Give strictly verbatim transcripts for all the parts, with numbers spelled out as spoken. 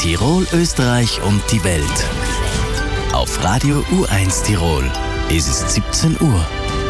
Tirol, Österreich und die Welt. Auf Radio U eins Tirol ist es siebzehn Uhr.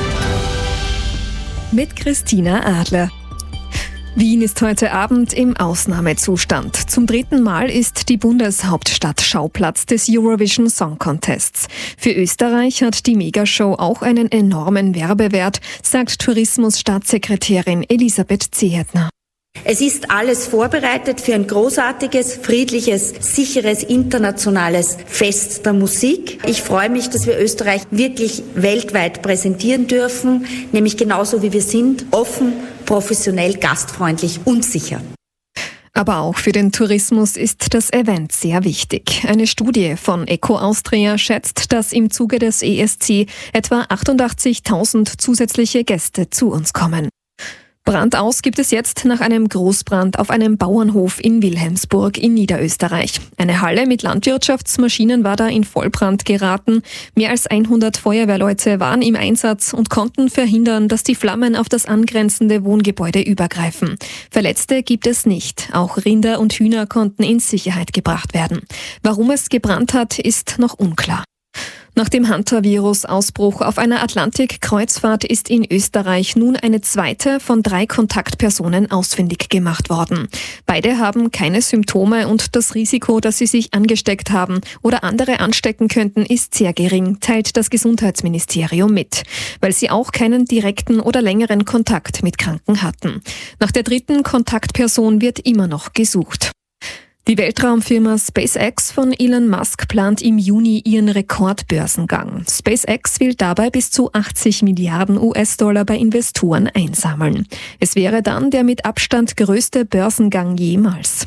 Mit Christina Adler. Wien ist heute Abend im Ausnahmezustand. Zum dritten Mal ist die Bundeshauptstadt Schauplatz des Eurovision Song Contests. Für Österreich hat die Megashow auch einen enormen Werbewert, sagt Tourismusstaatssekretärin Elisabeth Zehetner. Es ist alles vorbereitet für ein großartiges, friedliches, sicheres, internationales Fest der Musik. Ich freue mich, dass wir Österreich wirklich weltweit präsentieren dürfen, nämlich genauso wie wir sind, offen, professionell, gastfreundlich und sicher. Aber auch für den Tourismus ist das Event sehr wichtig. Eine Studie von Eco Austria schätzt, dass im Zuge des E S C etwa achtundachtzigtausend zusätzliche Gäste zu uns kommen. Brandaus gibt es jetzt nach einem Großbrand auf einem Bauernhof in Wilhelmsburg in Niederösterreich. Eine Halle mit Landwirtschaftsmaschinen war da in Vollbrand geraten. Mehr als hundert Feuerwehrleute waren im Einsatz und konnten verhindern, dass die Flammen auf das angrenzende Wohngebäude übergreifen. Verletzte gibt es nicht. Auch Rinder und Hühner konnten in Sicherheit gebracht werden. Warum es gebrannt hat, ist noch unklar. Nach dem Hantavirus-Ausbruch auf einer Atlantik-Kreuzfahrt ist in Österreich nun eine zweite von drei Kontaktpersonen ausfindig gemacht worden. Beide haben keine Symptome und das Risiko, dass sie sich angesteckt haben oder andere anstecken könnten, ist sehr gering, teilt das Gesundheitsministerium mit, weil sie auch keinen direkten oder längeren Kontakt mit Kranken hatten. Nach der dritten Kontaktperson wird immer noch gesucht. Die Weltraumfirma SpaceX von Elon Musk plant im Juni ihren Rekordbörsengang. SpaceX will dabei bis zu achtzig Milliarden U S-Dollar bei Investoren einsammeln. Es wäre dann der mit Abstand größte Börsengang jemals.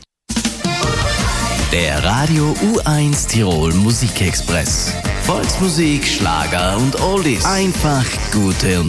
Der Radio U eins Tirol Musikexpress. Volksmusik, Schlager und Oldies. Einfach gute und